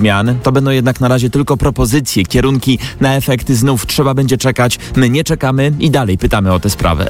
zmian. To będą jednak na razie tylko propozycje, kierunki, na efekty znów trzeba będzie czekać. My nie czekamy i dalej pytamy o tę sprawę.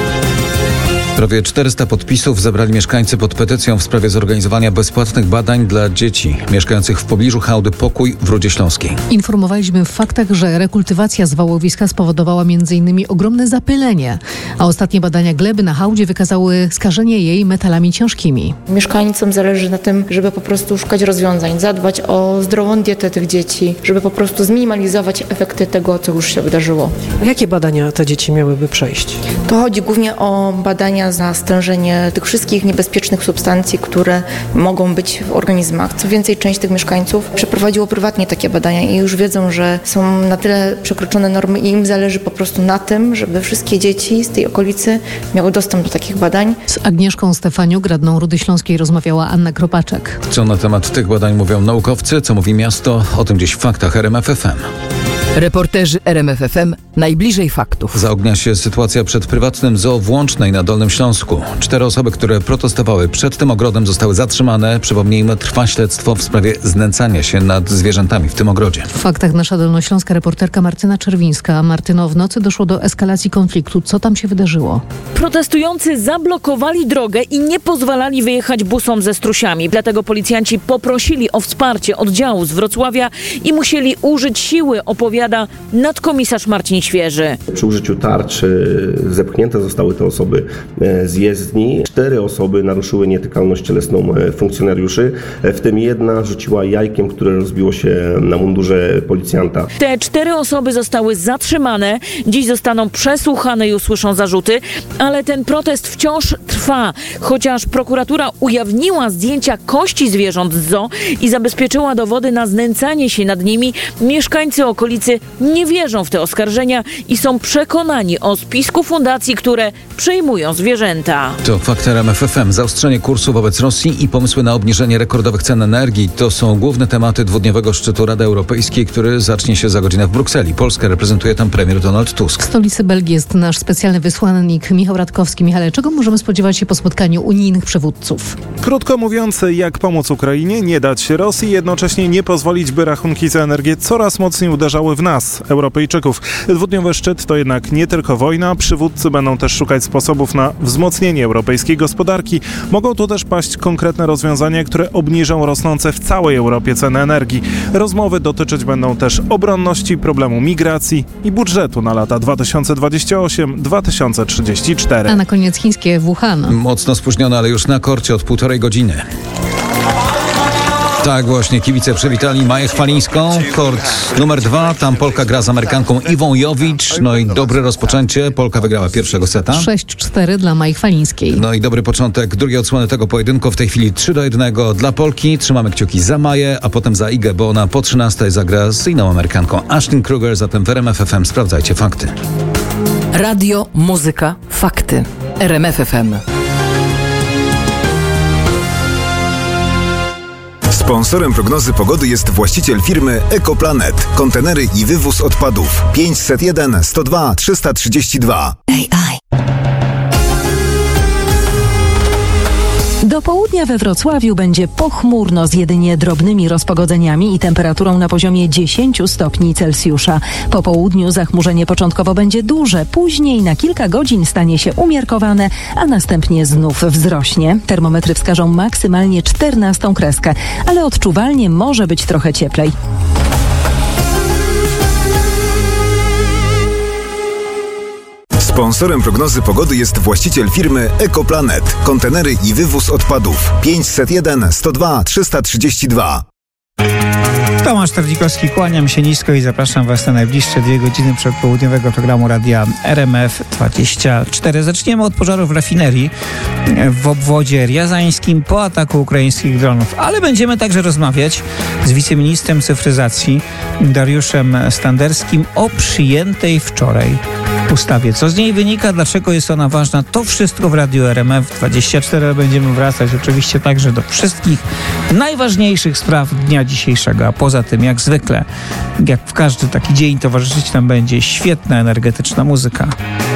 Prawie 400 podpisów zebrali mieszkańcy pod petycją w sprawie zorganizowania bezpłatnych badań dla dzieci mieszkających w pobliżu hałdy Pokój w Rudzie Śląskiej. Informowaliśmy w faktach, że rekultywacja zwałowiska spowodowała m.in. ogromne zapylenie, a ostatnie badania gleby na hałdzie wykazały skażenie jej metalami ciężkimi. Mieszkańcom zależy na tym, żeby po prostu szukać rozwiązań, zadbać o zdrową dietę tych dzieci, żeby po prostu zminimalizować efekty tego, co już się wydarzyło. Jakie badania te dzieci miałyby przejść? To chodzi głównie o badania na stężenie tych wszystkich niebezpiecznych substancji, które mogą być w organizmach. Co więcej, część tych mieszkańców przeprowadziło prywatnie takie badania i już wiedzą, że są na tyle przekroczone normy i im zależy po prostu na tym, żeby wszystkie dzieci z tej okolicy miały dostęp do takich badań. Z Agnieszką Stefaniuk, radną Rudy Śląskiej, rozmawiała Anna Kropaczek. Co na temat tych badań mówią naukowcy, co mówi miasto, o tym dziś w faktach RMF FM. Reporterzy RMF FM najbliżej faktów. Zaognia się sytuacja przed prywatnym zoo w Łącznej na Dolnym Śląsku. 4 osoby, które protestowały przed tym ogrodem, zostały zatrzymane. Przypomnijmy, trwa śledztwo w sprawie znęcania się nad zwierzętami w tym ogrodzie. W faktach nasza dolnośląska reporterka Martyna Czerwińska. Martyno, w nocy doszło do eskalacji konfliktu. Co tam się wydarzyło? Protestujący zablokowali drogę i nie pozwalali wyjechać busom ze strusiami. Dlatego policjanci poprosili o wsparcie oddziału z Wrocławia i musieli użyć siły, opowiada nadkomisarz Marcin Świeży. Przy użyciu tarczy zepchnięte zostały te osoby z jezdni. 4 osoby naruszyły nietykalność cielesną funkcjonariuszy, w tym jedna rzuciła jajkiem, które rozbiło się na mundurze policjanta. Te 4 osoby zostały zatrzymane. Dziś zostaną przesłuchane i usłyszą zarzuty, ale ten protest wciąż trwa. Chociaż prokuratura ujawniła zdjęcia kości zwierząt z zoo i zabezpieczyła dowody na znęcanie się nad nimi, mieszkańcy okolicy nie wierzą w te oskarżenia i są przekonani o spisku fundacji, które przejmują zwierzęta. To fakt RMF FM. Zaostrzenie kursu wobec Rosji i pomysły na obniżenie rekordowych cen energii to są główne tematy dwudniowego szczytu Rady Europejskiej, który zacznie się za godzinę w Brukseli. Polskę reprezentuje tam premier Donald Tusk. W stolicy Belgii jest nasz specjalny wysłannik Michał Radkowski. Michale, czego możemy spodziewać się po spotkaniu unijnych przywódców? Krótko mówiąc, jak pomóc Ukrainie, nie dać się Rosji, jednocześnie nie pozwolić, by rachunki za energię coraz mocniej uderzały w nas, Europejczyków. Dwudniowy szczyt to jednak nie tylko wojna. Przywódcy będą też szukać sposobów na wzmocnienie europejskiej gospodarki. Mogą tu też paść konkretne rozwiązania, które obniżą rosnące w całej Europie ceny energii. Rozmowy dotyczyć będą też obronności, problemu migracji i budżetu na lata 2028-2034. A na koniec chińskie Wuhan. Mocno spóźnione, ale już na korcie od 1,5 godziny. Tak właśnie kibice przywitali Maję Chwalińską. Kort numer 2, tam Polka gra z Amerykanką Iwą Jowicz. No i dobre rozpoczęcie. Polka wygrała pierwszego seta. 6-4 dla Maji Chwalińskiej. No i dobry początek drugiej odsłony tego pojedynku. W tej chwili 3-1 dla Polki. Trzymamy kciuki za Maję, a potem za Igę, bo ona po 13 zagra z inną Amerykanką. Ashlyn Kruger, zatem w RMF FM sprawdzajcie fakty. Radio, muzyka, fakty. RMF FM. Sponsorem prognozy pogody jest właściciel firmy Ekoplanet. Kontenery i wywóz odpadów. 501 102 332. AI. Do południa we Wrocławiu będzie pochmurno z jedynie drobnymi rozpogodzeniami i temperaturą na poziomie 10 stopni Celsjusza. Po południu zachmurzenie początkowo będzie duże, później na kilka godzin stanie się umiarkowane, a następnie znów wzrośnie. Termometry wskażą maksymalnie 14 kreskę, ale odczuwalnie może być trochę cieplej. Sponsorem prognozy pogody jest właściciel firmy Ekoplanet. Kontenery i wywóz odpadów. 501 102 332. Tomasz Tardzikowski, kłaniam się nisko i zapraszam Was na najbliższe 2 godziny przedpołudniowego programu radia RMF24. Zaczniemy od pożaru w rafinerii w obwodzie riazańskim po ataku ukraińskich dronów, ale będziemy także rozmawiać z wiceministrem cyfryzacji Dariuszem Standerskim o przyjętej wczoraj ustawie. Co z niej wynika, dlaczego jest ona ważna, to wszystko w radiu RMF24. Będziemy wracać oczywiście także do wszystkich najważniejszych spraw dnia dzisiejszego, a poza tym jak zwykle, jak w każdy taki dzień towarzyszyć nam będzie świetna, energetyczna muzyka.